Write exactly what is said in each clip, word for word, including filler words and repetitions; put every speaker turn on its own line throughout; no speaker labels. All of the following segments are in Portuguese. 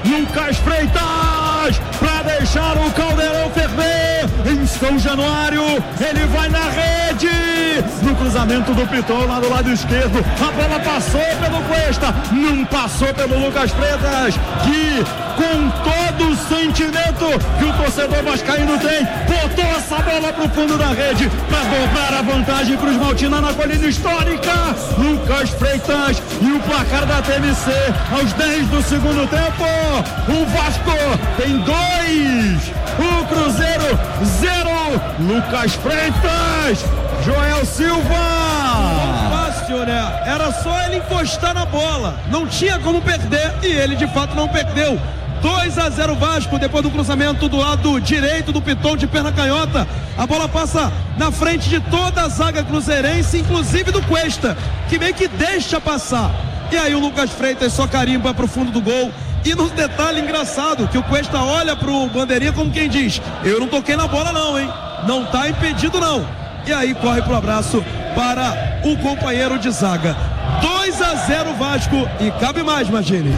Lucas Freitas, para deixar o caldeirão ferver em São Januário, ele vai na rede, no cruzamento do Piton lá do lado esquerdo, a bola passou pelo Cuesta, não passou pelo Lucas Freitas, que com todo o sentimento que o torcedor vascaíno tem, botou essa bola pro fundo da rede para dobrar a vantagem Cruz Maltina na colina histórica. Lucas Freitas e o placar da T M C aos dez do segundo tempo. O Vasco tem dois, o Cruzeiro zero. Lucas Freitas, Joel Silva.
Fácil, né? Era só ele encostar na bola, não tinha como perder e ele de fato não perdeu. dois a zero Vasco, depois do cruzamento do lado direito do Piton de perna canhota. A bola passa na frente de toda a zaga cruzeirense, inclusive do Cuesta, que meio que deixa passar. E aí o Lucas Freitas só carimba pro fundo do gol. E no detalhe engraçado, que o Cuesta olha pro bandeirinha como quem diz: eu não toquei na bola não, hein? Não tá impedido não. E aí corre pro abraço para o companheiro de zaga. dois a zero Vasco e cabe mais, Magini.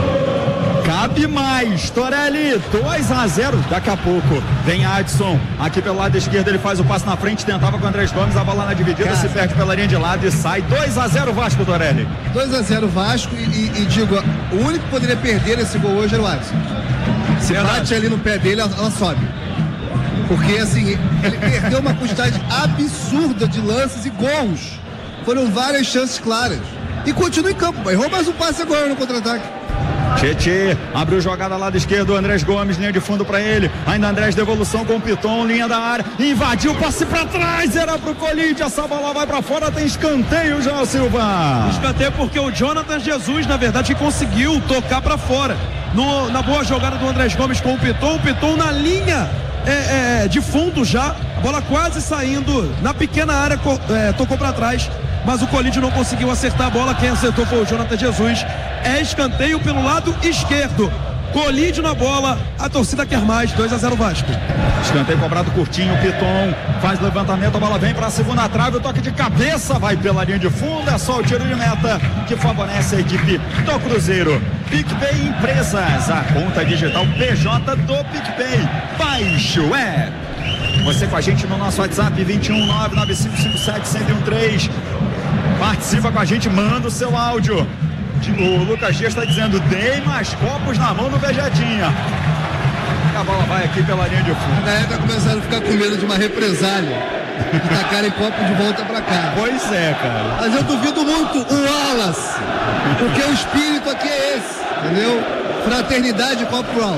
Cabe mais, Torelli, dois a zero, daqui a pouco vem Adson, aqui pelo lado esquerdo ele faz o passe na frente, tentava com o Andrés Gomes, a bola na dividida, cara, se perde pela linha de lado e sai. Dois a zero Vasco, Torelli.
dois a zero Vasco e, e, e digo, o único que poderia perder esse gol hoje era o Adson. Se Verdade. bate ali no pé dele, ela, ela sobe. Porque assim, ele perdeu uma quantidade absurda de lances e gols. Foram várias chances claras. E continua em campo, errou mais um passe agora no contra-ataque.
Tietê, abriu jogada lado esquerdo, Andrés Gomes, linha de fundo pra ele, ainda Andrés, devolução com o Piton, linha da área, invadiu, passe pra trás, era pro Colide, essa bola vai pra fora, tem escanteio, João Silva.
Escanteio porque o Jonathan Jesus, na verdade, conseguiu tocar pra fora, no, na boa jogada do Andrés Gomes com o Piton, o Piton na linha é, é, de fundo já, a bola quase saindo, na pequena área, é, tocou pra trás, mas o Colide não conseguiu acertar a bola, quem acertou foi o Jonathan Jesus. É escanteio pelo lado esquerdo, Colide na bola, a torcida quer mais. Dois a zero Vasco.
Escanteio cobrado curtinho, Piton faz levantamento, a bola vem para a segunda trave, o toque de cabeça vai pela linha de fundo, é só o tiro de meta que favorece a equipe do Cruzeiro. PicPay Empresas, a conta digital P J do PicPay, baixe o app. Você com a gente no nosso WhatsApp vinte e um nove nove cinco cinco sete um zero um três. Participa com a gente, manda o seu áudio. O Lucas Dias está dizendo: dei mais copos na mão do Vegetinha. A bola vai aqui pela linha de fundo.
A galera tá começando a ficar com medo de uma represália e tacarem copo de volta pra cá.
Pois é, cara.
Mas eu duvido muito o Wallace, porque o espírito aqui é esse, entendeu? Fraternidade e copo alto.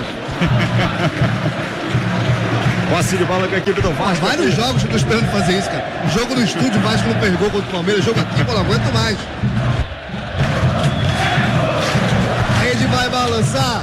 Posse de bola com a equipe do Vasco.
Há vários jogos que eu tô esperando fazer isso, cara. O jogo no estúdio, o Vasco não perdeu contra o Palmeiras. O jogo aqui, eu não aguento mais. A rede vai balançar.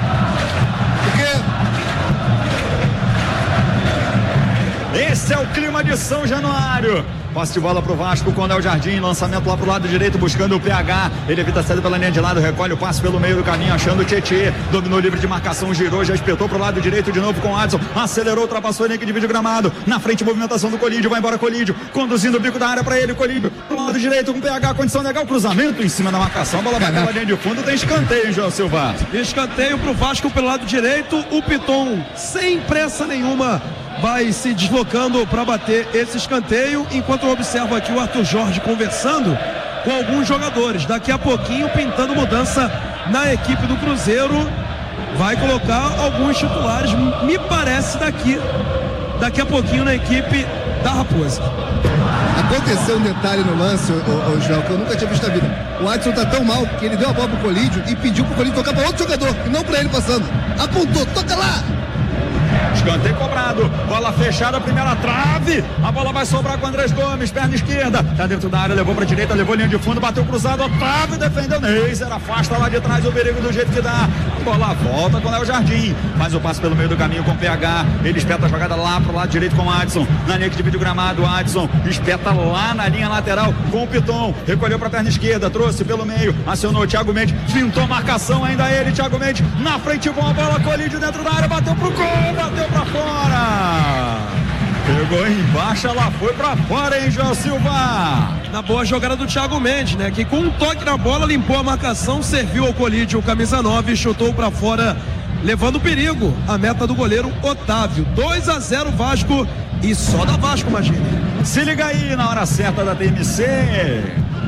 Porque
esse é o clima de São Januário. Posse de bola pro Vasco, quando é o Jardim, lançamento lá pro lado direito, buscando o P H, ele evita a saída pela linha de lado, recolhe o passe pelo meio do caminho, achando o Tietê, dominou livre de marcação, girou, já espetou pro lado direito de novo com o Adson, acelerou, ultrapassou ele que divide o gramado, na frente movimentação do Colídio, vai embora Colídio, conduzindo o bico da área pra ele, Colídio, pro lado direito com o P H, condição legal, cruzamento em cima da marcação, a bola vai pela linha de fundo, tem escanteio, hein, João Silva?
Escanteio pro Vasco pelo lado direito, o Piton sem pressa nenhuma vai se deslocando para bater esse escanteio, enquanto eu observo aqui o Arthur Jorge conversando com alguns jogadores, daqui a pouquinho pintando mudança na equipe do Cruzeiro, vai colocar alguns titulares, me parece daqui daqui a pouquinho na equipe da Raposa.
Aconteceu um detalhe no lance, o, o, o João, que eu nunca tinha visto na vida. O Adson tá tão mal que ele deu a bola pro Colídio e pediu pro Colídio tocar para outro jogador, e não para ele passando. Apontou, toca lá!
Escanteio cobrado, bola fechada, primeira trave, a bola vai sobrar com o Andrés Gomes, perna esquerda, tá dentro da área, levou pra direita, levou linha de fundo, bateu cruzado, Otávio defendeu, Neiser afasta lá de trás o perigo do jeito que dá, a bola volta com o Léo Jardim, faz o passe pelo meio do caminho com o P H, ele espeta a jogada lá pro lado direito com o Adson, na linha que divide o gramado, o Adson espeta lá na linha lateral com o Piton, recolheu pra perna esquerda, trouxe pelo meio, acionou o Thiago Mendes, pintou marcação, ainda ele, Thiago Mendes, na frente com a bola, Colídio dentro da área, bateu pro gol, bateu pra fora. Pegou embaixo, ela foi pra fora, hein, João Silva?
Na boa jogada do Thiago Mendes, né? Que com um toque na bola limpou a marcação, serviu ao colídio o camisa nove e chutou pra fora, levando perigo a meta do goleiro Otávio. dois a zero Vasco e só da Vasco, imagina.
Se liga aí na hora certa da T M C.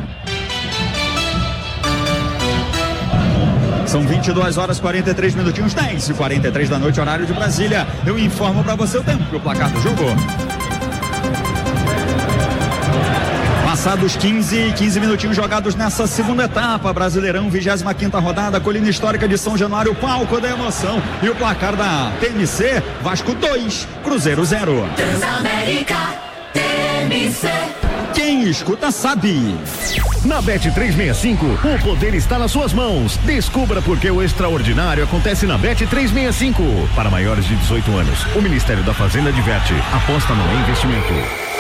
São vinte e duas horas e quarenta e três minutinhos, dez e quarenta e três da noite, horário de Brasília. Eu informo pra você o tempo e o placar do jogo. Passados quinze, quinze minutinhos jogados nessa segunda etapa, Brasileirão, vigésima quinta rodada, Colina Histórica de São Januário, palco da emoção. E o placar da T M C, Vasco dois, Cruzeiro zero.
Transamérica, T M C.
Quem escuta sabe.
Na Bet trezentos e sessenta e cinco, o poder está nas suas mãos. Descubra por que o extraordinário acontece na Bet trezentos e sessenta e cinco. Para maiores de dezoito anos, o Ministério da Fazenda adverte. Aposta não é investimento.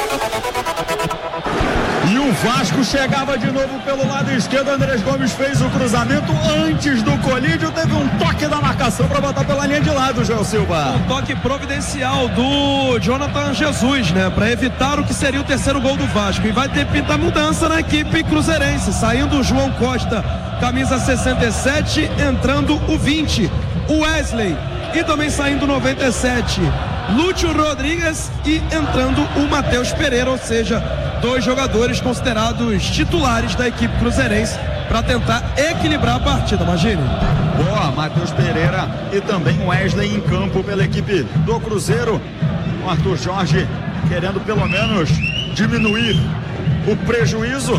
E o Vasco chegava de novo pelo lado esquerdo. Andrés Gomes fez o cruzamento antes do colídio. Teve um toque da marcação para botar pela linha de lado, João Silva.
Um toque providencial do Jonathan Jesus, né? Para evitar o que seria o terceiro gol do Vasco. E vai ter pinta mudança na equipe cruzeirense. Saindo o João Costa, camisa sessenta e sete, entrando o vinte, o Wesley. E também saindo noventa e sete, Lúcio Rodrigues, e entrando o Matheus Pereira, ou seja, dois jogadores considerados titulares da equipe cruzeirense para tentar equilibrar a partida, imagine.
Boa, Matheus Pereira e também Wesley em campo pela equipe do Cruzeiro. O Arthur Jorge querendo pelo menos diminuir o prejuízo.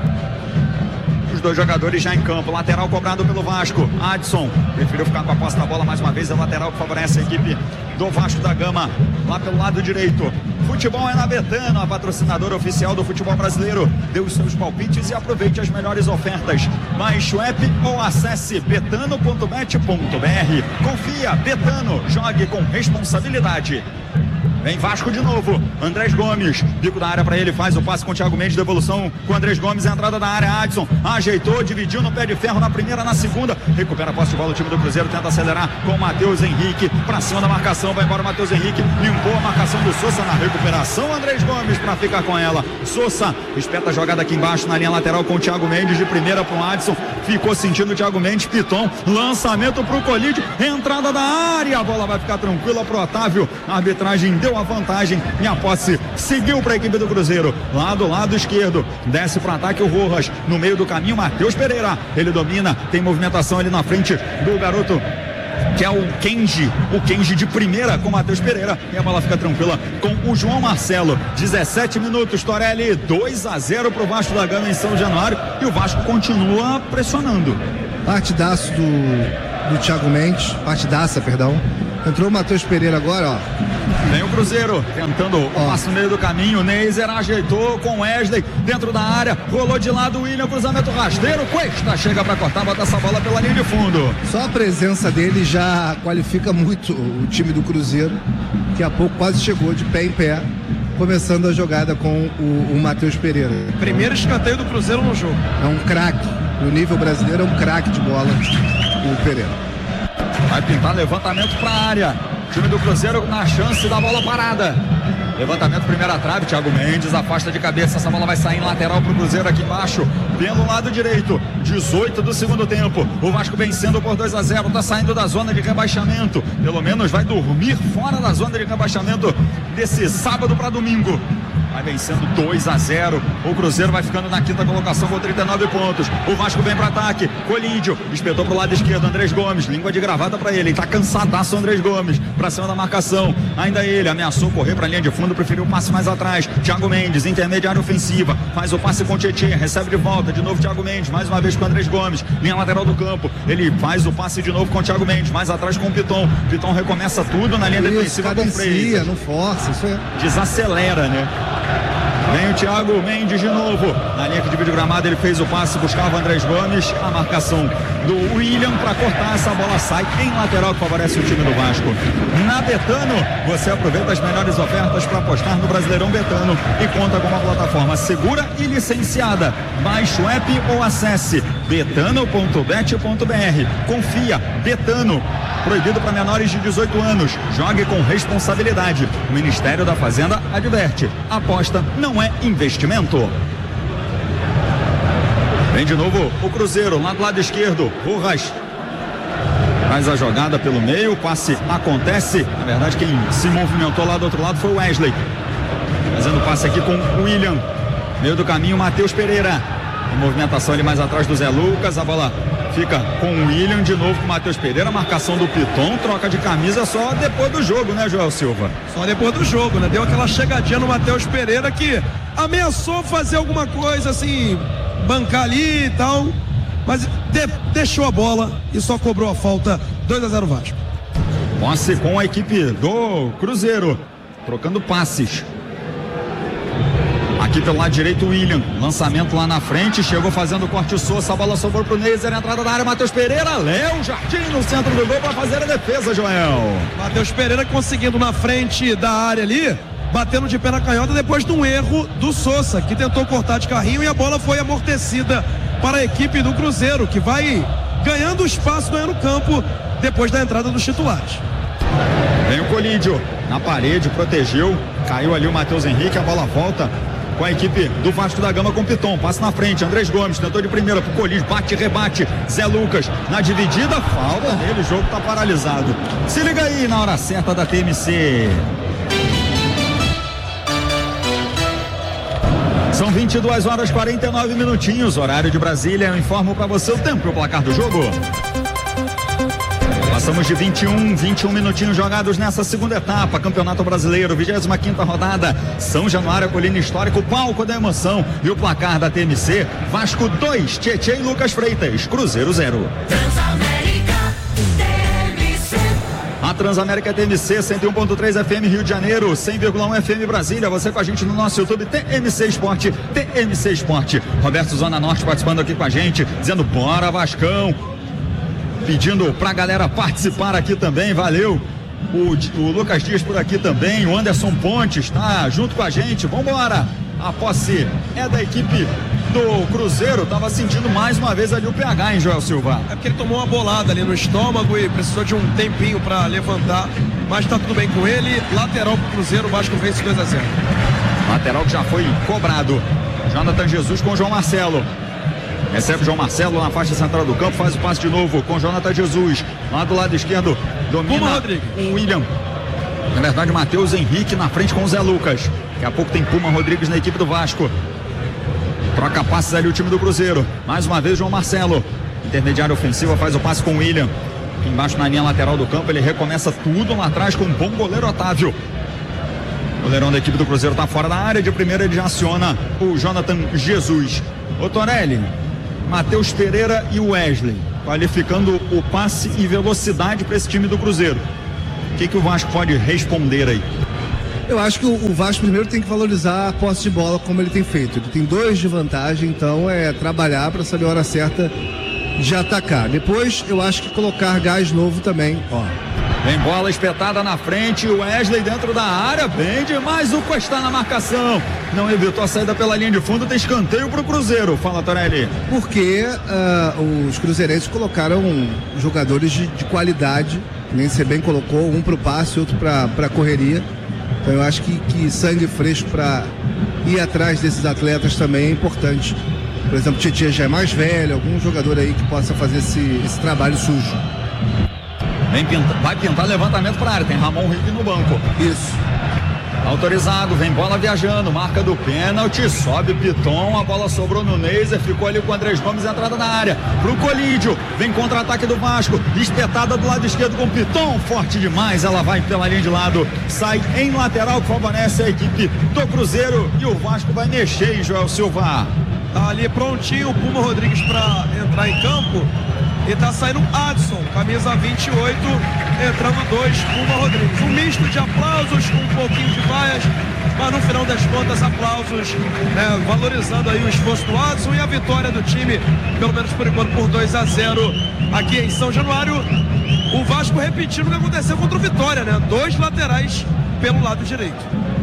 Os dois jogadores já em campo, lateral cobrado pelo Vasco. Adson preferiu ficar com a posse da bola mais uma vez, é lateral que favorece a equipe do Vasco da Gama, lá pelo lado direito. Futebol é na Betano, a patrocinadora oficial do futebol brasileiro. Dê os seus palpites e aproveite as melhores ofertas. Baixe o app ou acesse betano ponto bet ponto br. Confia, Betano, jogue com responsabilidade. Vem Vasco de novo, Andrés Gomes, bico da área para ele, faz o passe com o Thiago Mendes, devolução com o Andrés Gomes, entrada da área, Adson ajeitou, dividiu no pé de ferro na primeira, na segunda, recupera a posse de bola, o time do Cruzeiro tenta acelerar com o Matheus Henrique, para cima da marcação, vai embora o Matheus Henrique, limpou a marcação do Sousa na recuperação, Andrés Gomes para ficar com ela, Sousa espeta a jogada aqui embaixo na linha lateral com o Thiago Mendes, de primeira para o Adson, ficou sentindo o Thiago Mendes, Piton, lançamento para o colídio, entrada da área, a bola vai ficar tranquila para o Otávio, a arbitragem deu a vantagem e a posse seguiu para a equipe do Cruzeiro, lá do lado esquerdo, desce para o ataque o Rojas, no meio do caminho Matheus Pereira, ele domina, tem movimentação ali na frente do garoto que é o Kenji, o Kenji de primeira com o Matheus Pereira, e a bola fica tranquila com o João Marcelo. Dezessete minutos, Torelli, dois a zero pro Vasco da Gama em São Januário, e o Vasco continua pressionando.
Partidaço do, do Thiago Mendes, partidaça, perdão. Entrou o Matheus Pereira agora, ó.
Vem o Cruzeiro, tentando o passo no meio do caminho, Neiser ajeitou com Wesley, dentro da área, rolou de lado o William, cruzamento rasteiro, Cuesta chega para cortar, bota essa bola pela linha de fundo.
Só a presença dele já qualifica muito o time do Cruzeiro, que há pouco quase chegou de pé em pé, começando a jogada com o, o Matheus Pereira.
Primeiro escanteio do Cruzeiro no jogo.
É um craque, no nível brasileiro é um craque de bola, o Pereira.
Vai pintar levantamento para a área. Time do Cruzeiro na chance da bola parada. Levantamento, primeira trave, Thiago Mendes afasta de cabeça, essa bola vai sair em lateral pro Cruzeiro aqui embaixo, pelo lado direito, dezoito do segundo tempo, o Vasco vencendo por dois a zero, tá saindo da zona de rebaixamento, pelo menos vai dormir fora da zona de rebaixamento desse sábado para domingo. Vai vencendo dois a zero. O Cruzeiro vai ficando na quinta colocação com trinta e nove pontos. O Vasco vem para ataque. Colídio espetou pro lado esquerdo. Andrés Gomes, língua de gravata para ele. Ele tá cansadaço, Andrés Gomes. Pra cima da marcação. Ainda ele ameaçou correr pra linha de fundo. Preferiu o passe mais atrás. Thiago Mendes, intermediária ofensiva. Faz o passe com o Tietê. Recebe de volta. De novo Thiago Mendes. Mais uma vez com o Andrés Gomes. Linha lateral do campo. Ele faz o passe de novo com o Thiago Mendes. Mais atrás com o Piton. Piton recomeça tudo na linha
isso,
defensiva com o Freitas.
Não força, isso é.
Desacelera, né? Vem o Thiago Mendes de novo. Na linha que divide o gramado, ele fez o passe, buscava o Andrés Gomes. A marcação do William para cortar. Essa bola sai em lateral que favorece o time do Vasco. Na Betano, você aproveita as melhores ofertas para apostar no Brasileirão Betano e conta com uma plataforma segura e licenciada. Baixe o app ou acesse betano ponto bet ponto br. Confia, Betano. Proibido para menores de dezoito anos. Jogue com responsabilidade. O Ministério da Fazenda adverte. Aposta não é investimento. Vem de novo o Cruzeiro, lá do lado esquerdo. Rojas faz a jogada pelo meio. O passe acontece. Na verdade, quem se movimentou lá do outro lado foi o Wesley. Fazendo passe aqui com o William. Meio do caminho, Matheus Pereira. A movimentação ali mais atrás do Zé Lucas. A bola fica com o William de novo com o Matheus Pereira. Marcação do Piton. Troca de camisa só depois do jogo, né, Joel Silva?
Só depois do jogo, né? Deu aquela chegadinha no Matheus Pereira que ameaçou fazer alguma coisa assim, bancar ali e tal, mas de, deixou a bola e só cobrou a falta. Dois a zero Vasco.
Posse com a equipe do Cruzeiro, trocando passes. Aqui pelo lado direito o William, lançamento lá na frente, chegou fazendo o corte Sousa, a bola sobrou pro Neiser, entrada da área, Matheus Pereira, Léo Jardim no centro do gol para fazer a defesa, Joel.
Matheus Pereira conseguindo na frente da área ali, batendo de pé na canhota depois de um erro do Sousa, que tentou cortar de carrinho e a bola foi amortecida para a equipe do Cruzeiro, que vai ganhando espaço, ganhando campo depois da entrada dos titulares.
Vem o Colídio na parede, protegeu, caiu ali o Matheus Henrique, a bola volta com a equipe do Vasco da Gama com Piton, passa na frente, Andrés Gomes tentou de primeira pro Colídio, bate, rebate, Zé Lucas na dividida, falta nele, o jogo tá paralisado. Se liga aí na hora certa da T M C. São vinte e duas horas e quarenta e nove minutinhos, horário de Brasília. Eu informo para você o tempo e o placar do jogo. Passamos de vinte e um, vinte e um minutinhos jogados nessa segunda etapa. Campeonato Brasileiro, vigésima quinta rodada. São Januário, Colina Histórico, palco da emoção. E o placar da T M C: Vasco dois, Tietê e Lucas Freitas, Cruzeiro zero. A Transamérica T M C, cento e um ponto três F M Rio de Janeiro, cem vírgula um F M Brasília. Você com a gente no nosso YouTube, T M C Esporte, T M C Esporte. Roberto Zona Norte participando aqui com a gente, dizendo bora Vascão. Pedindo pra galera participar aqui também, valeu. O, o Lucas Dias por aqui também, o Anderson Pontes tá junto com a gente, vambora. A posse é da equipe do Cruzeiro, tava sentindo mais uma vez ali o P H, hein, Joel Silva?
É porque ele tomou uma bolada ali no estômago e precisou de um tempinho pra levantar, mas tá tudo bem com ele. Lateral pro Cruzeiro, o Vasco vence dois a zero.
Lateral que já foi cobrado. Jonathan Jesus com o João Marcelo. Recebe o João Marcelo na faixa central do campo, faz o passe de novo com Jonathan Jesus. Lá do lado esquerdo, domina o William. Na verdade, Matheus Henrique na frente com o Zé Lucas. Daqui a pouco tem Puma Rodrigues na equipe do Vasco. Troca passes ali o time do Cruzeiro. Mais uma vez, João Marcelo. Intermediário ofensiva, faz o passe com o William. Aqui embaixo na linha lateral do campo, ele recomeça tudo lá atrás com um bom goleiro Otávio. O goleirão da equipe do Cruzeiro está fora da área. De primeira ele já aciona o Jonathan Jesus. Ô Torelli, Matheus Pereira e o Wesley qualificando o passe e velocidade para esse time do Cruzeiro. O que, que o Vasco pode responder aí?
Eu acho que o, o Vasco primeiro tem que valorizar a posse de bola como ele tem feito. Ele tem dois de vantagem, então é trabalhar para saber a hora certa de atacar. Depois eu acho que colocar gás novo também, ó.
Vem bola espetada na frente, o Wesley dentro da área, bem demais o Costa na marcação. Não evitou a saída pela linha de fundo, tem escanteio pro Cruzeiro. Fala, Torelli.
Porque uh, os cruzeirenses colocaram jogadores de, de qualidade, nem você bem colocou, um pro passe, outro pra, pra correria. Então eu acho que, que sangue fresco para ir atrás desses atletas também é importante. Por exemplo, o Tietê já é mais velho, algum jogador aí que possa fazer esse, esse trabalho sujo.
Vem pinta, vai pintar levantamento para a área, tem Ramon Rick no banco.
Isso.
Autorizado, vem bola viajando, marca do pênalti, sobe Piton, a bola sobrou no Neiser, ficou ali com o Andrés Gomes, entrada na área, pro Colídio, vem contra-ataque do Vasco, espetada do lado esquerdo com Piton, forte demais, ela vai pela linha de lado, sai em lateral, que favorece a equipe do Cruzeiro, e o Vasco vai mexer em Joel Silva.
Tá ali prontinho o Puma Rodrigues para entrar em campo. E tá saindo Adson, camisa vinte e oito, entrando dois, Puma Rodrigues. Um misto de aplausos com um pouquinho de vaias, mas no final das contas, aplausos, né, valorizando aí o esforço do Adson e a vitória do time, pelo menos por enquanto, por dois a zero aqui em São Januário. O Vasco repetindo o que aconteceu contra o Vitória, né? Dois laterais pelo lado direito.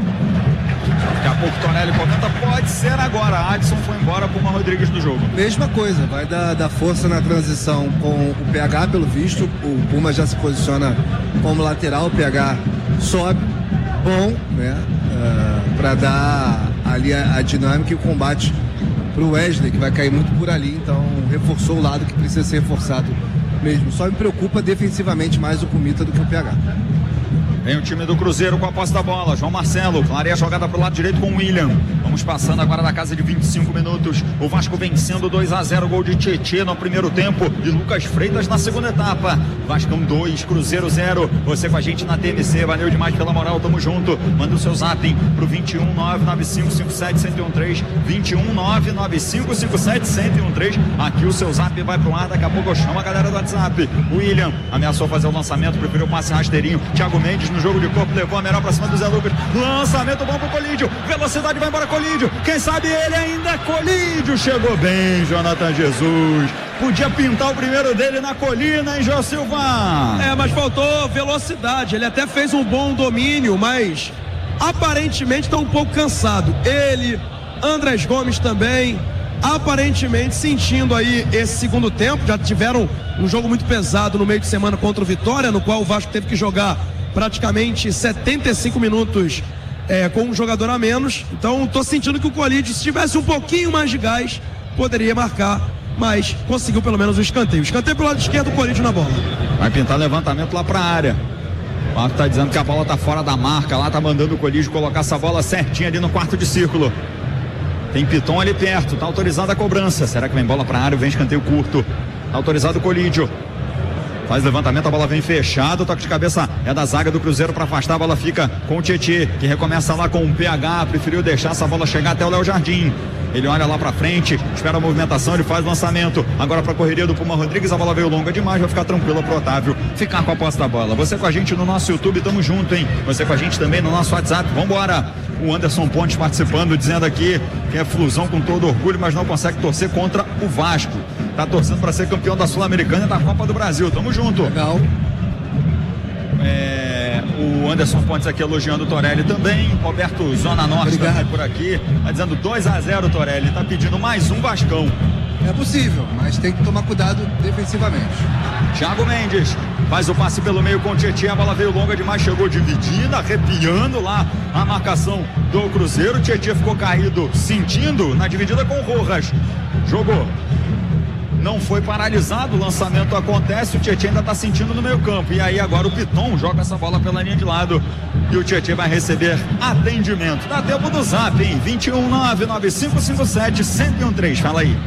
Daqui a pouco o Torelli comenta, pode ser agora. Adson foi embora pro Puma Rodrigues do jogo.
Mesma coisa, vai dar, dar força na transição com o P H, pelo visto. O Puma já se posiciona como lateral, o P H sobe, bom, né? Uh, para dar ali a, a dinâmica e o combate pro Wesley, que vai cair muito por ali. Então, reforçou o lado que precisa ser reforçado mesmo. Só me preocupa defensivamente mais o Pumita do que o P H.
Vem o time do Cruzeiro com a posse da bola. João Marcelo, clareia a jogada pro lado direito com o William. Vamos passando agora da casa de vinte e cinco minutos. O Vasco vencendo dois a zero, gol de Tietê no primeiro tempo e Lucas Freitas na segunda etapa. Vascão dois, Cruzeiro zero. Você com a gente na T M C, valeu demais pela moral, tamo junto. Manda o seu zap pro vinte e um, nove nove cinco cinco sete, um zero um três, vinte e um, nove nove cinco cinco sete, um zero um três. Aqui o seu zap vai pro ar, daqui a pouco eu chamo a galera do WhatsApp. O William ameaçou fazer o lançamento, preferiu o passe rasteirinho. Thiago Mendes no jogo de corpo, levou a melhor pra cima do Zé Lucas. Lançamento bom pro Colídio, velocidade, vai embora Colídio. Quem sabe ele ainda, Colídio. Chegou bem, Jonathan Jesus. Podia pintar o primeiro dele na colina, hein, João Silva?
É, mas faltou velocidade. Ele até fez um bom domínio, mas aparentemente está um pouco cansado. Ele, Andrés Gomes também, aparentemente sentindo aí esse segundo tempo. Já tiveram um jogo muito pesado no meio de semana contra o Vitória, no qual o Vasco teve que jogar praticamente setenta e cinco minutos é, com um jogador a menos. Então tô sentindo que o Colídio, se tivesse um pouquinho mais de gás, poderia marcar, mas conseguiu pelo menos o escanteio. Escanteio pelo lado esquerdo, o Colídio na bola.
Vai pintar levantamento lá pra área. O Marco tá dizendo que a bola tá fora da marca. Lá tá mandando o Colídio colocar essa bola certinha ali no quarto de círculo. Tem Piton ali perto, tá autorizada a cobrança. Será que vem bola pra área? Vem escanteio curto. Tá autorizado o Colídio. Faz levantamento, a bola vem fechada, o toque de cabeça é da zaga do Cruzeiro para afastar, a bola fica com o Tietê, que recomeça lá com o P H, preferiu deixar essa bola chegar até o Léo Jardim. Ele olha lá pra frente, espera a movimentação, ele faz o lançamento. Agora pra correria do Puma Rodrigues, a bola veio longa demais, vai ficar tranquila pro Otávio ficar com a posse da bola. Você com a gente no nosso YouTube, tamo junto, hein? Você com a gente também no nosso WhatsApp, vambora! O Anderson Pontes participando, dizendo aqui que é Flusão com todo orgulho, mas não consegue torcer contra o Vasco. Tá torcendo para ser campeão da Sul-Americana e da Copa do Brasil. Tamo junto.
Legal.
É, o Anderson Pontes aqui elogiando o Torelli também. Roberto Zona Norte também por aqui. Tá dizendo dois a zero, Torelli. Tá pedindo mais um Vascão.
É possível, mas tem que tomar cuidado defensivamente.
Thiago Mendes faz o passe pelo meio com o Tietê, a bola veio longa demais, chegou dividida, arrepiando lá a marcação do Cruzeiro. O Tietê ficou caído, sentindo na dividida com o Rojas. Jogou. Não foi paralisado, o lançamento acontece, o Tietê ainda está sentindo no meio campo. E aí agora o Piton joga essa bola pela linha de lado e o Tietê vai receber atendimento. Dá tempo do zap, hein? vinte e um, nove nove cinco cinco sete, um zero um três. Fala aí.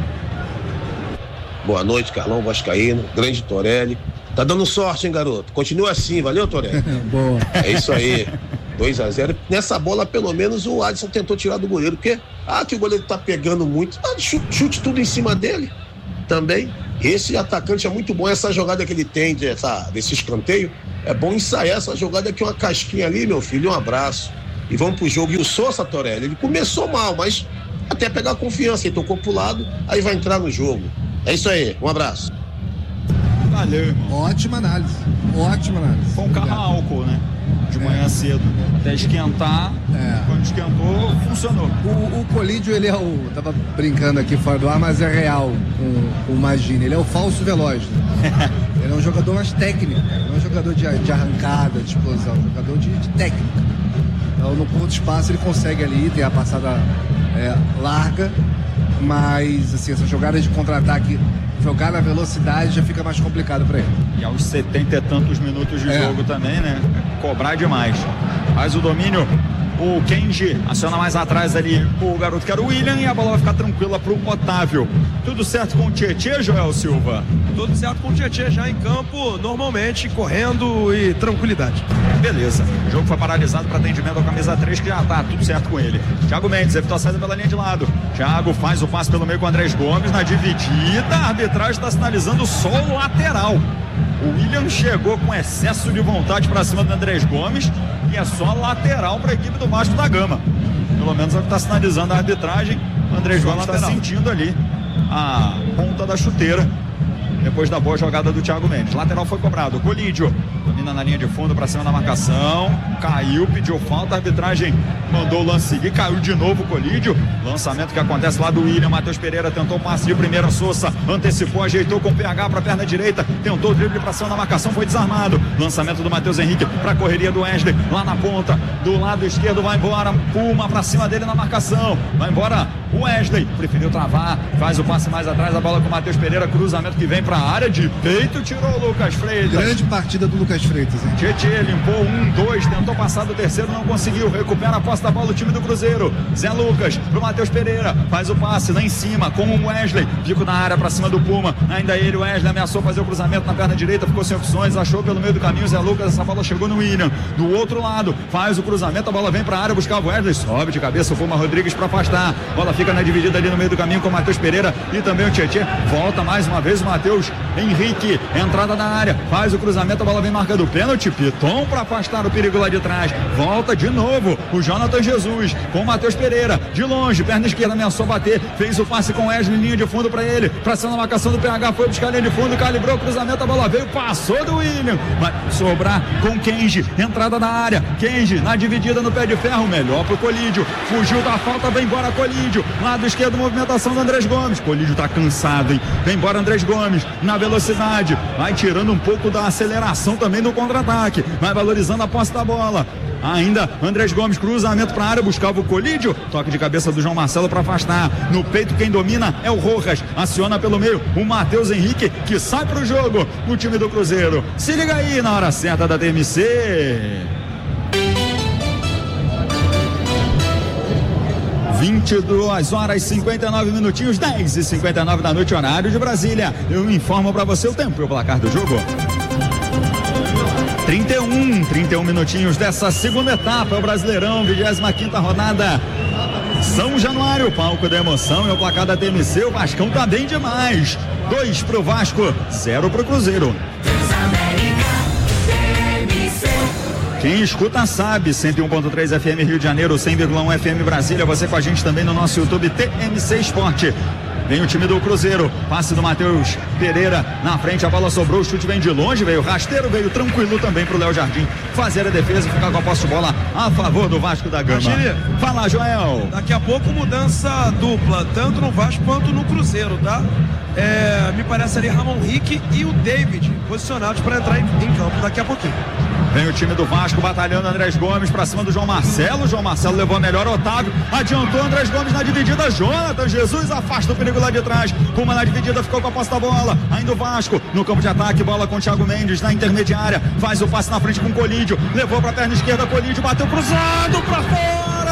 Boa noite, Carlão Vascaíno, grande Torelli. Tá dando sorte, hein, garoto? Continua assim, valeu, Torelli?
Boa.
É isso aí. dois a zero. Nessa bola, pelo menos, o Adson tentou tirar do goleiro, porque, ah, que o goleiro tá pegando muito. Ah, chute, chute tudo em cima dele também. Esse atacante é muito bom. Essa jogada que ele tem de, essa, desse escanteio, é bom ensaiar essa jogada aqui, uma casquinha ali, meu filho, um abraço. E vamos pro jogo. E o Sousa, Torelli, ele começou mal, mas até pegar confiança, ele tocou pro lado, aí vai entrar no jogo. É isso aí, um abraço.
Valeu, irmão.
Ótima análise, ótima análise.
Com um carro a álcool, né? De manhã é. cedo. Até esquentar, é. Quando esquentou, funcionou.
O, o Colídio, ele é o... Tava brincando aqui fora do ar, mas é real com o Magini. Ele é o falso veloz. Né? Ele é um jogador mais técnico, não é um jogador de, de arrancada, de explosão, é um jogador de, de técnica. Então, no curto espaço, ele consegue ali ter a passada é, larga, mas, assim, essa jogada de contra-ataque, jogar na velocidade já fica mais complicado para ele.
E aos setenta e tantos minutos de é. jogo também, né? Cobrar demais. Faz o domínio, o Kenji aciona mais atrás ali o garoto que era o William e a bola vai ficar tranquila pro Otávio. Tudo certo com o Tietê, Joel Silva?
Tudo certo com o Tietê já em campo, normalmente, correndo e tranquilidade.
Beleza. O jogo foi paralisado para atendimento ao camisa três, que já tá tudo certo com ele. Thiago Mendes, evitou a saída pela linha de lado. Thiago faz o passe pelo meio com o Andrés Gomes na dividida. A arbitragem está sinalizando só o lateral. O William chegou com excesso de vontade para cima do Andrés Gomes e é só lateral para a equipe do Vasco da Gama. Pelo menos é o que está sinalizando a arbitragem. O Andrés Gomes está sentindo ali a ponta da chuteira depois da boa jogada do Thiago Mendes. Lateral foi cobrado. Colídio domina na linha de fundo para cima da marcação. Caiu, pediu falta. A arbitragem mandou o lance seguir. Caiu de novo o Colídio. Lançamento que acontece lá do William. Matheus Pereira tentou passe de primeira. Sousa antecipou, ajeitou com o P H para a perna direita. Tentou o drible para cima da marcação. Foi desarmado. Lançamento do Matheus Henrique para a correria do Wesley. Lá na ponta do lado esquerdo. Vai embora. Puma para cima dele na marcação. Vai embora o Wesley. Preferiu travar. Faz o passe mais atrás. A bola com o Matheus Pereira. Cruzamento que vem para a área de peito, tirou o Lucas Freitas.
Grande partida do Lucas Freitas, hein?
Tietê limpou um, dois, tentou passar do terceiro, não conseguiu, recupera a posse da bola do time do Cruzeiro. Zé Lucas pro Matheus Pereira, faz o passe lá em cima com o Wesley, fico na área pra cima do Puma, ainda ele, o Wesley ameaçou fazer o cruzamento na perna direita, ficou sem opções, achou pelo meio do caminho o Zé Lucas, essa bola chegou no William, do outro lado, faz o cruzamento, a bola vem pra área, buscar o Wesley, sobe de cabeça o Puma Rodrigues pra afastar, bola fica na dividida ali no meio do caminho com o Matheus Pereira e também o Tietê, volta mais uma vez o Matheus Henrique, entrada na área, faz o cruzamento, a bola vem marcando o pênalti, Piton para afastar o perigo lá de trás, volta de novo o Jonathan Jesus com o Matheus Pereira, de longe, perna esquerda ameaçou bater, fez o passe com o Wesley, linha de fundo para ele, pra cima da marcação do P H, foi buscar a linha de fundo, calibrou o cruzamento, a bola veio, passou do William, vai sobrar com Kenji, entrada na área, Kenji na dividida no pé de ferro, melhor pro Colídio, fugiu da falta, vem embora Colídio, lado esquerdo, movimentação do Andrés Gomes, Colídio tá cansado, hein, vem embora Andrés Gomes, na velocidade, vai tirando um pouco da aceleração também do contra-ataque, vai valorizando a posse da bola, ainda Andrés Gomes, cruzamento para a área, buscava o Colídio, toque de cabeça do João Marcelo para afastar, no peito quem domina é o Rojas, aciona pelo meio o Matheus Henrique, que sai pro jogo, o time do Cruzeiro, se liga aí na hora certa da T M C. vinte e duas horas e cinquenta e nove minutinhos, dez e cinquenta e nove da noite, horário de Brasília. Eu informo para você o tempo e o placar do jogo. trinta e um, trinta e um minutinhos dessa segunda etapa, o Brasileirão, vigésima quinta rodada. São Januário, palco da emoção, e o placar da T M C, o Vascão tá bem demais. Dois pro Vasco, zero pro Cruzeiro. Quem escuta sabe, cento e um ponto três F M Rio de Janeiro, cem vírgula um F M Brasília, você com a gente também no nosso YouTube T M C Esporte. Vem o time do Cruzeiro, passe do Matheus Pereira na frente, a bola sobrou, o chute vem de longe, veio rasteiro, veio tranquilo também pro Léo Jardim fazer a defesa e ficar com a posse de bola a favor do Vasco da Gama.
Imagine,
fala, Joel.
Daqui a pouco mudança dupla, tanto no Vasco quanto no Cruzeiro, tá? É, me parece ali Ramon Rick e o David posicionados para entrar em, em campo daqui a pouquinho.
Vem o time do Vasco batalhando, Andrés Gomes pra cima do João Marcelo, João Marcelo levou a melhor, Otávio adiantou, Andrés Gomes na dividida, Jonathan Jesus afasta o perigo lá de trás, Puma na dividida, ficou com a posse da bola, ainda o Vasco no campo de ataque, bola com o Thiago Mendes na intermediária, faz o passe na frente com o Colídio, levou pra perna esquerda, Colídio bateu cruzado pra fora,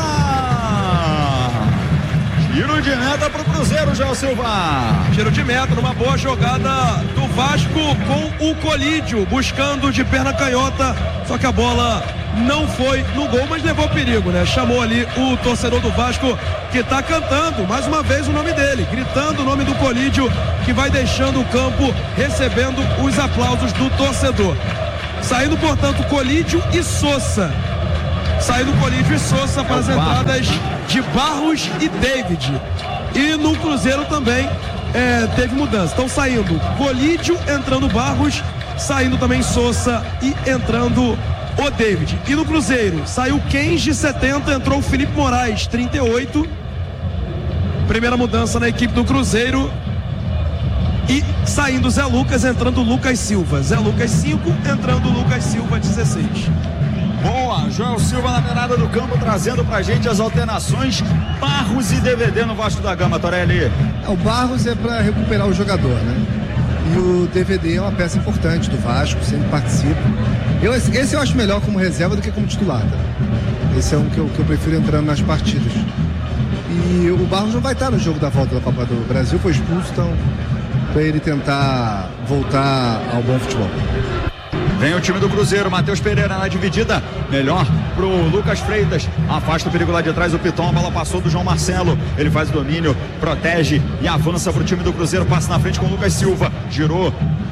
tiro de meta pro Cruzeiro, João Silva.
Tiro de meta, numa boa jogada do Vasco com o Colídio, buscando de perna canhota, só que a bola não foi no gol, mas levou perigo, né? Chamou ali o torcedor do Vasco, que tá cantando mais uma vez o nome dele, gritando o nome do Colídio, que vai deixando o campo, recebendo os aplausos do torcedor. Saindo, portanto, Colídio e Sousa. Saindo Colídio e Sousa para as entradas de Barros e David. E no Cruzeiro também é, teve mudança. Estão saindo Colídio, entrando Barros, saindo também Sousa e entrando o David. E no Cruzeiro saiu Kenji, setenta, entrou o Felipe Moraes, trinta e oito. Primeira mudança na equipe do Cruzeiro. E saindo Zé Lucas, entrando Lucas Silva. Zé Lucas, cinco, entrando Lucas Silva, dezesseis.
Boa, Joel Silva na beirada do campo, trazendo pra gente as alternações. Barros e D V D no Vasco da Gama, Torelli.
É, o Barros é pra recuperar o jogador, né? E o D V D é uma peça importante do Vasco, sempre participa. Eu, esse eu acho melhor como reserva do que como titular, tá? Esse é um que eu, que eu prefiro entrando nas partidas. E o Barros não vai estar no jogo da volta da Copa do Brasil, foi expulso, então pra ele tentar voltar ao bom futebol.
Vem o time do Cruzeiro, Matheus Pereira na dividida, melhor pro Lucas Freitas, afasta o perigo lá de trás, o Piton, a bola passou do João Marcelo, ele faz o domínio, protege e avança pro time do Cruzeiro, passa na frente com o Lucas Silva, girou,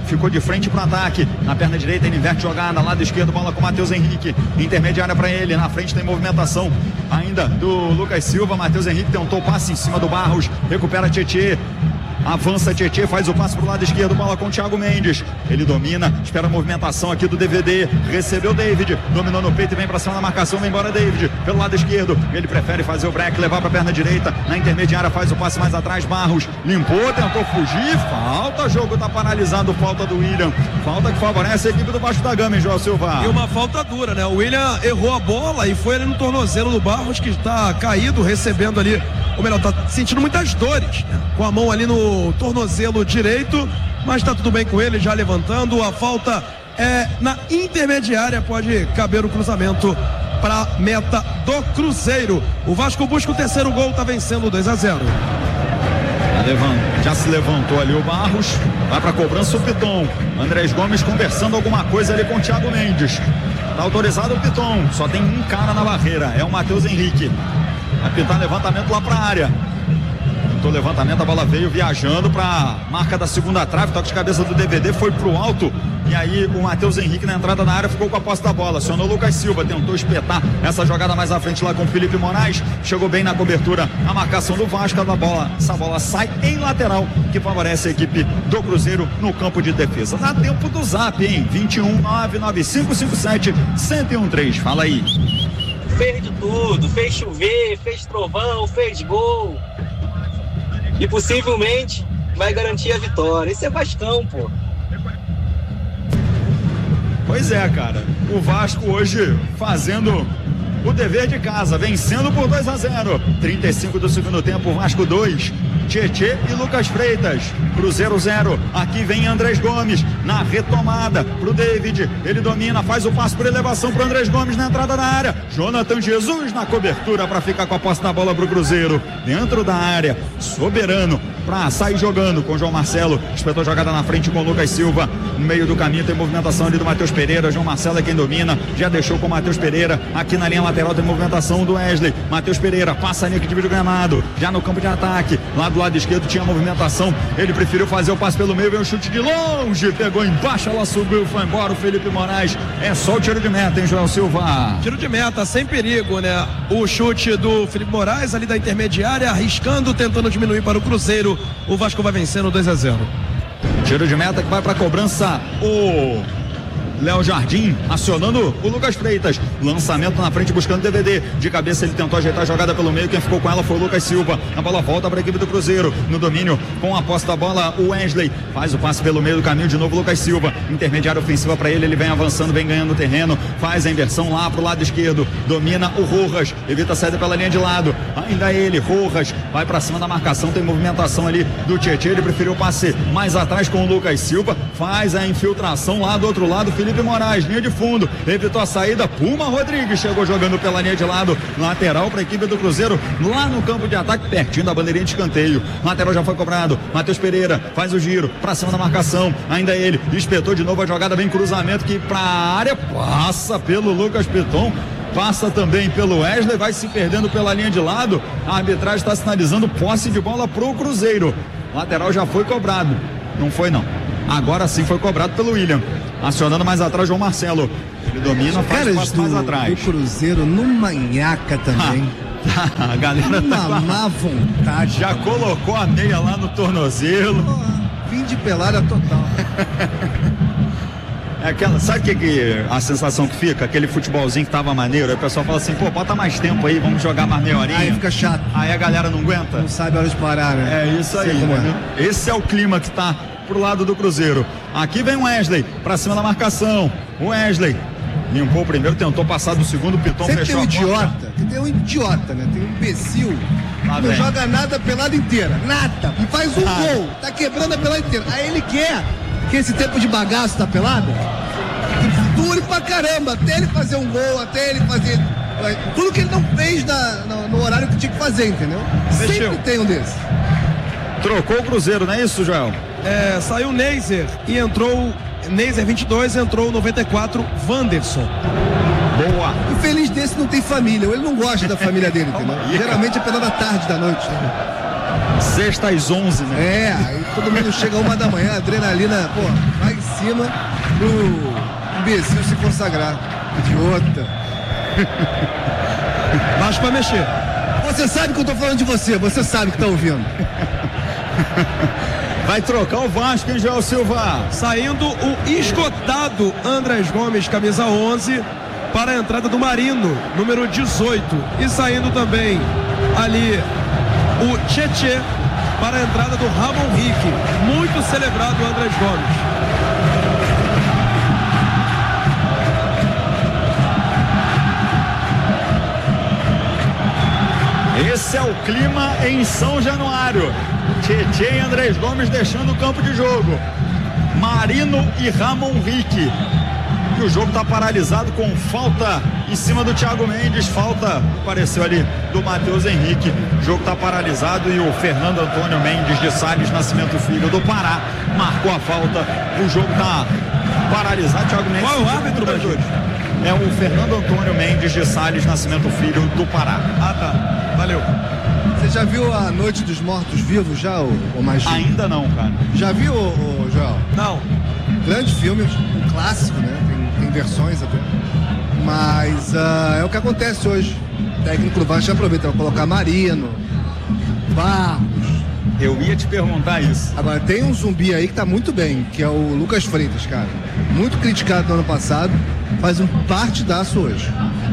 ficou de frente pro ataque. Na perna direita ele inverte jogada, lado esquerdo, bola com o Matheus Henrique. Intermediária para ele, na frente tem movimentação ainda do Lucas Silva. Matheus Henrique tentou o passe em cima do Barros, recupera Tietê. Avança Tietê, faz o passe pro lado esquerdo, bola com o Thiago Mendes. Ele domina, espera a movimentação aqui do D V D. Recebeu David, dominou no peito e vem pra cima da marcação. Vem embora David, pelo lado esquerdo. Ele prefere fazer o break, levar pra perna direita. Na intermediária faz o passe mais atrás. Barros limpou, tentou fugir. Falta, jogo tá paralisado. Falta do William. Falta que favorece a equipe do Vasco da Gama, hein, João Silva?
E uma falta dura, né? O William errou a bola e foi ali no tornozelo do Barros, que está caído, recebendo ali, ou melhor, tá sentindo muitas dores, né? Com a mão ali no tornozelo direito, mas tá tudo bem com ele, já levantando. A falta é na intermediária, pode caber o cruzamento para meta do Cruzeiro. O Vasco busca o terceiro gol, tá vencendo dois a zero.
Já se levantou ali o Barros, vai para cobrança o Piton. Andrés Gomes conversando alguma coisa ali com o Thiago Mendes. Tá autorizado o Piton, só tem um cara na barreira, é o Matheus Henrique. Vai pintar levantamento lá para a área. O levantamento, a bola veio viajando para marca da segunda trave, toque de cabeça do D V D, foi pro alto, e aí o Matheus Henrique na entrada da área ficou com a posse da bola. Acionou o Lucas Silva, tentou espetar essa jogada mais à frente lá com o Felipe Moraes, chegou bem na cobertura, a marcação do Vasco da bola, essa bola sai em lateral, que favorece a equipe do Cruzeiro no campo de defesa. Dá tempo do zap, hein? vinte e um, nove nove cinco cinco sete, um um três, fala aí.
Fez de tudo, fez chover, fez trovão, fez gol. E possivelmente vai garantir a vitória. Isso é Vascão, pô.
Pois é, cara. O Vasco hoje fazendo o dever de casa, vencendo por dois a zero. trinta e cinco do segundo tempo, Vasco dois. Tietê e Lucas Freitas. Cruzeiro zero. Aqui vem Andrés Gomes na retomada pro David. Ele domina, faz o passe por elevação pro Andrés Gomes na entrada da área. Jonathan Jesus na cobertura para ficar com a posse da bola pro Cruzeiro. Dentro da área, soberano para sair jogando com o João Marcelo. Espetou jogada na frente com o Lucas Silva. No meio do caminho tem movimentação ali do Matheus Pereira. João Marcelo é quem domina. Já deixou com o Matheus Pereira. Aqui na linha lateral tem movimentação do Wesley. Matheus Pereira passa a linha que divide o gramado. Já no campo de ataque. Lá do lado esquerdo tinha movimentação. Ele preferiu fazer o passe pelo meio. Veio um chute de longe. Pegou embaixo, ela subiu, foi embora. O Felipe Moraes. É só o tiro de meta, hein, João Silva?
Tiro de meta, sem perigo, né? O chute do Felipe Moraes ali da intermediária, arriscando, tentando diminuir para o Cruzeiro. O Vasco vai vencendo dois a zero.
Tiro de meta que vai para a cobrança o Léo Jardim, acionando o Lucas Freitas. Lançamento na frente buscando D V D. De cabeça ele tentou ajeitar a jogada pelo meio. Quem ficou com ela foi o Lucas Silva. A bola volta para a equipe do Cruzeiro. No domínio, com a posse da bola, o Wesley faz o passe pelo meio do caminho. De novo, Lucas Silva. Intermediária ofensiva para ele. Ele vem avançando, vem ganhando terreno. Faz a inversão lá pro lado esquerdo. Domina o Rojas. Evita a saída pela linha de lado. Ainda ele, Rojas. Vai para cima da marcação. Tem movimentação ali do Tietê. Ele preferiu o passe mais atrás com o Lucas Silva. Faz a infiltração lá do outro lado. Felipe Moraes, linha de fundo, evitou a saída. Puma Rodrigues chegou jogando pela linha de lado, lateral para a equipe do Cruzeiro, lá no campo de ataque, pertinho da bandeirinha de escanteio. Lateral já foi cobrado. Matheus Pereira faz o giro para cima da marcação. Ainda ele espetou de novo a jogada, vem cruzamento que para a área, passa pelo Lucas Piton. Passa também pelo Wesley, vai se perdendo pela linha de lado. A arbitragem está sinalizando posse de bola pro Cruzeiro. Lateral já foi cobrado. Não foi não. Agora sim foi cobrado pelo William. Acionando mais atrás João Marcelo. Ele domina, faz o passe mais atrás.
O Cruzeiro numa manhaca também.
A galera
uma
tá
má vontade.
Já colocou a meia lá no tornozelo.
Oh, fim de pelada total.
É aquela, sabe que, que a sensação que fica? Aquele futebolzinho que tava maneiro, aí o pessoal fala assim, pô, bota mais tempo aí, vamos jogar mais meia horinha.
Aí fica chato.
Aí a galera não aguenta.
Não sabe a hora de parar, né?
É isso aí, né? É. Esse é o clima que tá pro lado do Cruzeiro. Aqui vem o Wesley, pra cima da marcação. O Wesley limpou o primeiro, tentou passar do segundo, Piton
sempre
fechou
tem um
a
idiota, tem um idiota, né? Tem um imbecil.
Lá
não
vem.
joga nada a pelada inteira, nada. E faz um ah. gol, tá quebrando a pelada inteira. Aí ele quer que esse tempo de bagaço da pelada dure pra caramba, até ele fazer um gol, até ele fazer tudo que ele não fez na, no, no horário que tinha que fazer, entendeu?
Mexeu.
Sempre tem um desses.
Trocou o Cruzeiro, não é isso, Joel?
É, saiu o Neiser e entrou Neiser vinte e dois, entrou noventa e quatro, Wanderson.
Boa.
O feliz desse não tem família, ele não gosta da família dele, entendeu? Geralmente é pela da tarde, da noite. Né?
Sexta às onze, né?
É, aí todo mundo chega uma da manhã, adrenalina, pô, vai cima pro imbecil se consagrar. Idiota.
Vasco vai mexer.
Você sabe que eu tô falando de você, você sabe que tá ouvindo.
Vai trocar o Vasco, hein, Joel Silva?
Saindo o esgotado Andrés Gomes, camisa onze, para a entrada do Marino, número dezoito. E saindo também ali o Tchê para a entrada do Ramon Rick. Muito celebrado o Andrés Gomes.
Esse é o clima em São Januário. Tchê e Andrés Gomes deixando o campo de jogo. Marino e Ramon Rick. E o jogo está paralisado com falta em cima do Thiago Mendes. Falta, apareceu ali, do Matheus Henrique. O jogo está paralisado e o Fernando Antônio Mendes de Salles Nascimento Filho do Pará marcou a falta. O jogo está paralisado. Thiago Mendes.
Qual é o árbitro, Major?
É o Fernando Antônio Mendes de Salles Nascimento Filho do Pará.
Ah, tá. Valeu.
Você já viu a Noite dos Mortos-Vivos já, o, o Magino?
Ainda não, cara.
Já viu, o, o Joel?
Não.
Grande filme, um clássico, né? Tem, tem versões até. Mas uh, é o que acontece hoje. O técnico do Vasco aproveita para colocar Marino, Barros.
Eu ia te perguntar isso.
Agora, tem um zumbi aí que tá muito bem, que é o Lucas Freitas, cara. Muito criticado no ano passado, faz um partidaço hoje.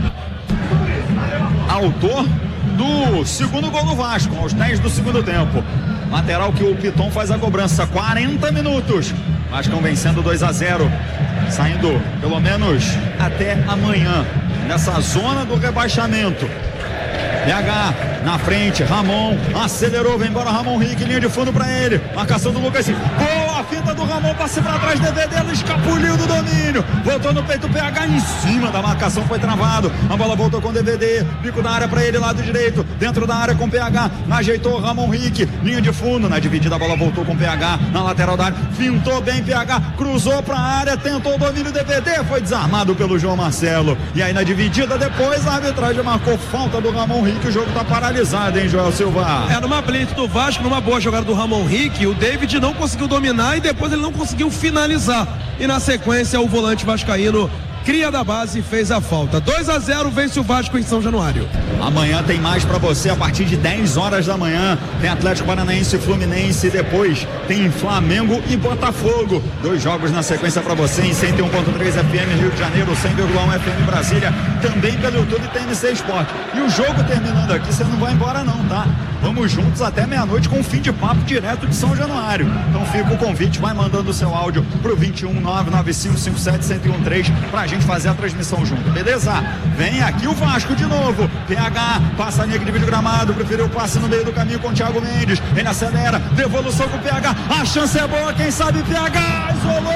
Autor do segundo gol do Vasco, aos dez do segundo tempo. Lateral que o Piton faz a cobrança, quarenta minutos. Vasco vencendo dois a zero, saindo pelo menos até amanhã nessa zona do rebaixamento. P H na frente, Ramon acelerou, vem embora Ramon Rick, linha de fundo pra ele, marcação do Lucas, boa fita do Ramon, passe pra trás, D V D, ele escapuliu do domínio, voltou no peito, P H em cima da marcação, foi travado, a bola voltou com D V D, bico da área pra ele, lado direito, dentro da área com P H, ajeitou Ramon Rick, linha de fundo, na dividida a bola voltou com P H, na lateral da área, fintou bem P H, cruzou pra área, tentou o domínio, D V D, foi desarmado pelo João Marcelo, e aí na dividida depois a arbitragem marcou falta do Ramon Rick, o jogo tá paralisado, hein, Joel Silva?
É, numa blitz do Vasco, numa boa jogada do Ramon Rick, o David não conseguiu dominar e depois ele não conseguiu finalizar. E na sequência o volante vascaíno, cria da base, fez a falta. dois a zero, vence o Vasco em São Januário.
Amanhã tem mais pra você a partir de dez horas da manhã. Tem Atlético Paranaense e Fluminense. Depois tem Flamengo e Botafogo. Dois jogos na sequência pra você em cento e um ponto três F M Rio de Janeiro, cem vírgula um F M Brasília. Também pelo YouTube T N C Esporte. E o jogo terminando aqui, você não vai embora não, tá? Vamos juntos até meia-noite com um fim de papo direto de São Januário. Então fica o convite, vai mandando o seu áudio pro vinte e um, nove nove cinco cinco sete, um zero um três pra gente fazer a transmissão junto, beleza? Vem aqui o Vasco de novo, P H passa a linha que divide o gramado, preferiu o passe no meio do caminho com o Thiago Mendes, ele acelera, devolução com o P H, a chance é boa, quem sabe P H isolou!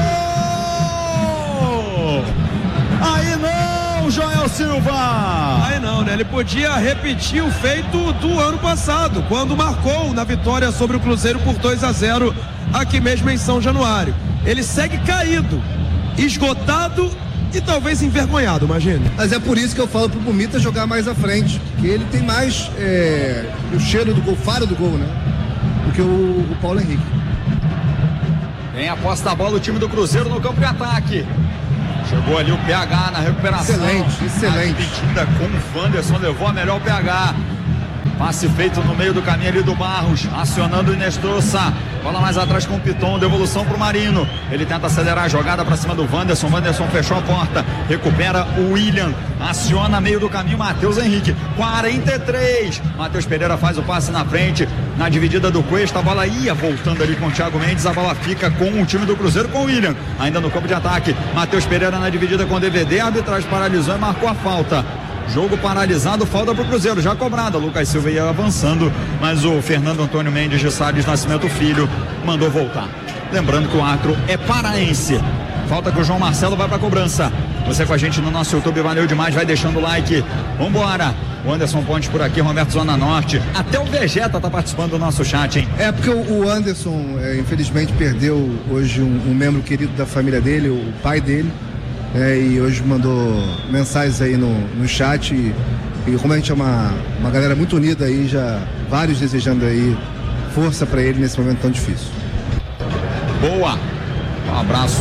Aí não, Joel Silva!
Aí não, né? Ele podia repetir o feito do ano passado, quando marcou na vitória sobre o Cruzeiro por dois a zero, aqui mesmo em São Januário. Ele segue caído, esgotado e talvez envergonhado, imagine.
Mas é por isso que eu falo pro Pumita jogar mais à frente, que ele tem mais é, o cheiro do gol, faro do gol, né? Do que o, o Paulo Henrique.
Tem a posse da bola o time do Cruzeiro no campo de ataque. Chegou ali o P H na recuperação.
Excelente, excelente.
A dividida com o Wanderson, levou a melhor o P H. Passe feito no meio do caminho ali do Barros, acionando o Inestrosa. Bola mais atrás com o Piton, devolução pro Marino. Ele tenta acelerar a jogada pra cima do Wanderson. Wanderson fechou a porta, recupera o William. Aciona meio do caminho Matheus Henrique. quarenta e três. Matheus Pereira faz o passe na frente. Na dividida do Cuesta, a bola ia voltando ali com o Thiago Mendes. A bola fica com o time do Cruzeiro, com o William. Ainda no campo de ataque. Matheus Pereira na dividida com o D V D. A arbitragem paralisou e marcou a falta. Jogo paralisado, falta pro Cruzeiro, já cobrada. Lucas Silva ia avançando, mas o Fernando Antônio Mendes de Salles Nascimento Filho mandou voltar. Lembrando que o árbitro é paraense. Falta que o João Marcelo vai pra cobrança. Você com a gente no nosso YouTube, valeu demais, vai deixando o like. Vambora. O Anderson Pontes por aqui, Roberto Zona Norte. Até o Vegeta tá participando do nosso chat, hein?
É porque o Anderson, é, infelizmente, perdeu hoje um, um membro querido da família dele, o pai dele. É, e hoje mandou mensagens aí no, no chat e, e como a gente é uma, uma galera muito unida aí, já vários desejando aí força pra ele nesse momento tão difícil.
Boa, um abraço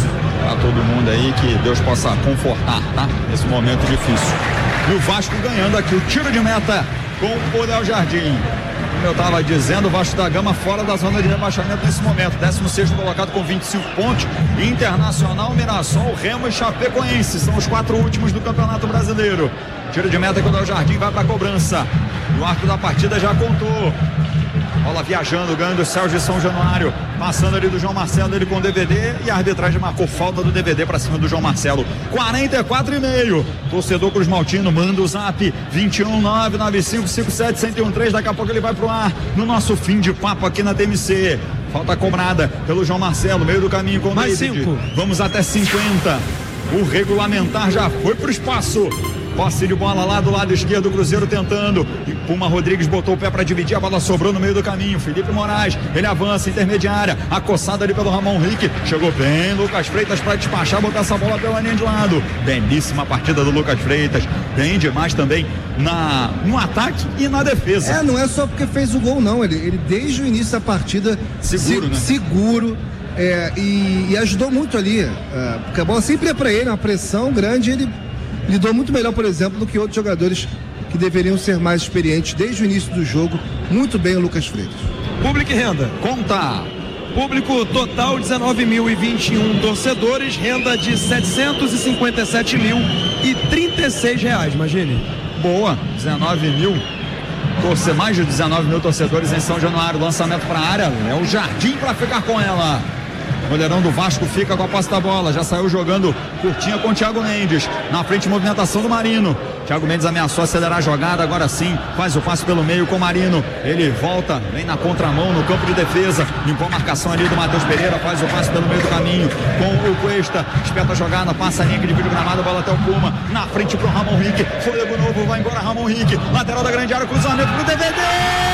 Pra todo mundo aí, que Deus possa confortar, tá? Nesse momento difícil. E o Vasco ganhando aqui o tiro de meta com o Léo Jardim. Como eu estava dizendo, o Vasco da Gama fora da zona de rebaixamento nesse momento. décimo sexto colocado com vinte e cinco pontos. Internacional, Mirassol, Remo e Chapecoense. São os quatro últimos do Campeonato Brasileiro. Tiro de meta com o Léo Jardim vai para a cobrança. E o arco da partida já contou. Bola viajando, ganhando o Sérgio de São Januário. Passando ali do João Marcelo, ele com o D V D. E a arbitragem marcou falta do D V D para cima do João Marcelo. quarenta e quatro e meio. Torcedor Cruz Maltino manda o zap vinte e um nove nove cinco cinco sete um zero um três. Daqui a pouco ele vai pro ar no nosso fim de papo aqui na T M C. Falta cobrada pelo João Marcelo, meio do caminho com o
Mais
David.
cinco.
Vamos até cinquenta. O regulamentar já foi pro espaço. Posse de bola lá do lado esquerdo, o Cruzeiro tentando. E Puma Rodrigues botou o pé para dividir, a bola sobrou no meio do caminho. Felipe Moraes, ele avança, intermediária, acossada ali pelo Ramon Henrique. Chegou bem, Lucas Freitas para despachar, botar essa bola pela linha de lado. Belíssima partida do Lucas Freitas. Bem demais também na, no ataque e na defesa.
É, não é só porque fez o gol, não. Ele, ele desde o início da partida
Seguro,
se,
né?
seguro. É, e, e ajudou muito ali. É, porque a bola sempre ia para ele, uma pressão grande, ele lidou muito melhor, por exemplo, do que outros jogadores que deveriam ser mais experientes desde o início do jogo. Muito bem o Lucas Freitas.
Público e renda.
Conta.
Público total dezenove mil e vinte e um torcedores, renda de setecentos e cinquenta e sete mil e trinta e seis reais, imagine.
Boa, dezenove mil. Torce, mais de dezenove mil torcedores em São Januário. Lançamento para a área. É o Jardim para ficar com ela. O goleirão do Vasco fica com a posse da bola. Já saiu jogando curtinha com o Thiago Mendes. Na frente, movimentação do Marino. Thiago Mendes ameaçou acelerar a jogada. Agora sim, faz o passe pelo meio com o Marino. Ele volta, vem na contramão no campo de defesa. Limpou a marcação ali do Matheus Pereira. Faz o passe pelo meio do caminho com o Cuesta. Espeta a jogada, passa a linha que divide o gramado. Bola até o Puma. Na frente pro Ramon Henrique. Fôlego novo, vai embora Ramon Henrique. Lateral da grande área, cruzamento pro D V D.